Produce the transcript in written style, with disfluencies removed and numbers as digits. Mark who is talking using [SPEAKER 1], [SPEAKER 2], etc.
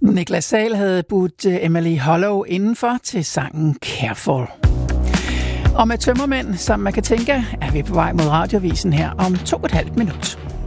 [SPEAKER 1] Niklas Sahl havde budt Emily Hollow indenfor til sangen Careful. Og med tømmermænd, som man kan tænke, er vi på vej mod radiovisen her om 2,5 minutter.